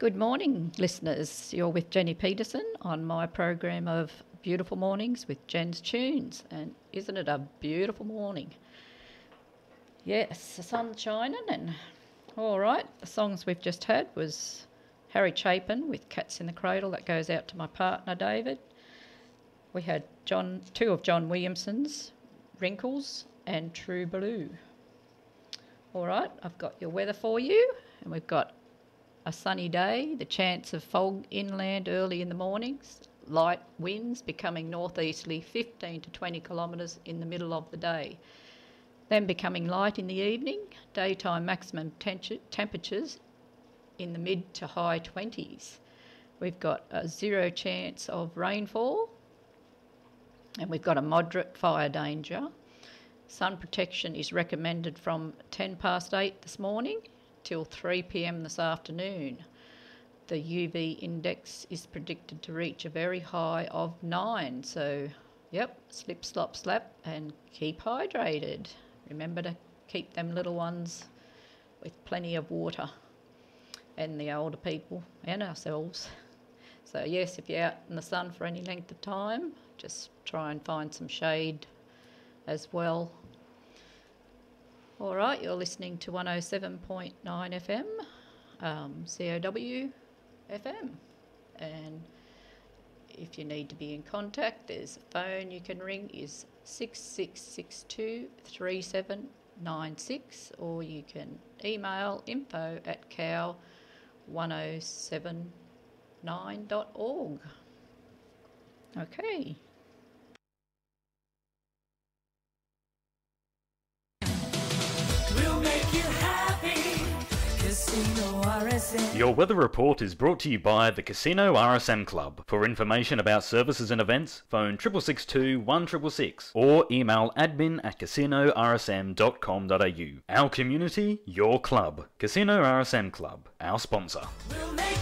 Good morning, listeners. You're with Jenny Peterson on my program of Beautiful Mornings with Jen's Tunes. And isn't it a beautiful morning? Yes, the sun's shining and all right. The songs we've just had was Harry Chapin with Cats in the Cradle. That goes out to my partner, David. We had two of John Williamson's, Wrinkles and True Blue. All right, I've got your weather for you, and we've got a sunny day, the chance of fog inland early in the mornings, light winds becoming northeasterly 15 to 20 kilometres in the middle of the day. Then becoming light in the evening, daytime maximum temperatures in the mid to high 20s. We've got a 0 chance of rainfall, and we've got a moderate fire danger. Sun protection is recommended from 8:10 this morning till 3 p.m. this afternoon. The UV index is predicted to reach a very high of 9. So, yep, slip, slop, slap, and keep hydrated. Remember to keep them little ones with plenty of water, and the older people and ourselves. So, yes, if you're out in the sun for any length of time, just try and find some shade as well. All right, you're listening to 107.9 FM, COW FM. And if you need to be in contact, there's a phone you can ring is 6662 3796, or you can email info@cow1079.org. Okay. Your weather report is brought to you by the Casino RSM Club. For information about services and events, phone 6662 1666 or email admin@casinorsm.com.au. Our community, your club. Casino RSM Club, our sponsor.